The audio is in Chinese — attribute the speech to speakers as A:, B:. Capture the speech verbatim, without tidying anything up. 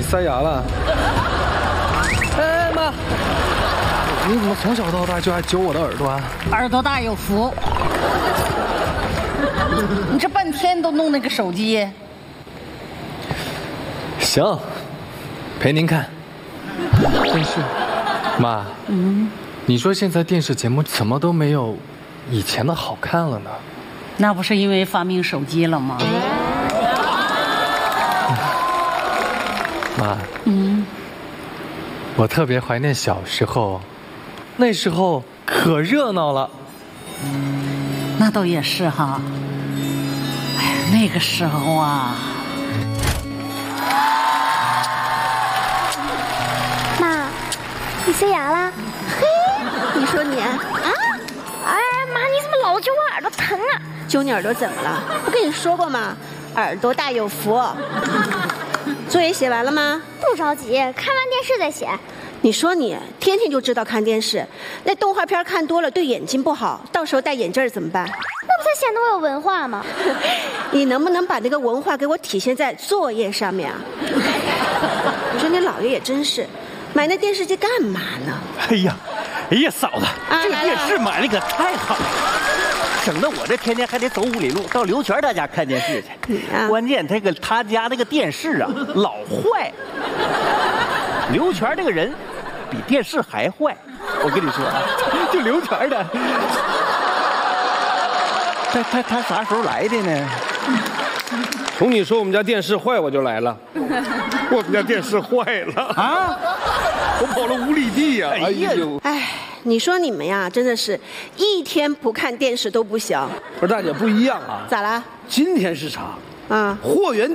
A: 塞牙了。哎妈，你怎么从小到大就爱揪我的耳朵啊？
B: 耳朵大有福。你这半天都弄那个手机。
A: 行，陪您看电视。妈，嗯，你说现在电视节目怎么都没有以前的好看了呢？
B: 那不是因为发明手机了吗？
A: 妈，嗯，我特别怀念小时候，那时候可热闹了。
B: 那倒也是哈。哎呀，那个时候啊。
C: 妈，你塞牙了？嘿，你说你啊？哎，妈，你怎么老揪我耳朵疼啊？
D: 揪你耳朵怎么了？不跟你说过吗？耳朵大有福。作业写完了吗？
C: 不着急，看完电视再写。
D: 你说你天天就知道看电视，那动画片看多了对眼睛不好，到时候戴眼镜怎么办？
C: 那不才显得我有文化吗？
D: 你能不能把那个文化给我体现在作业上面啊？我说你姥爷也真是，买那电视机干嘛呢？
E: 哎呀，哎呀，嫂子，
D: 啊、
E: 这个电视买的可太好了，省得我这天天还得走五里路到刘全他家看电视去。啊、关键这个他家那个电视啊老坏，刘全这个人比电视还坏。我跟你说啊，就刘全的，他他他啥时候来的呢？
A: 从你说我们家电视坏我就来了。我们家电视坏了啊！我跑了五里地呀！哎呦，
D: 哎，你说你们呀，真的是一天不看电视都不行。
A: 不是大姐不一样啊？
D: 咋了？
A: 今天是啥？
D: 啊，
A: 货源